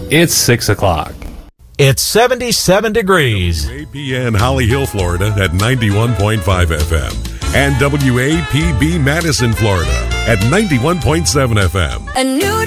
It's 6 o'clock. It's 77 degrees. WAPN Holly Hill, Florida at 91.5 FM. And WAPB Madison, Florida at 91.7 FM. A new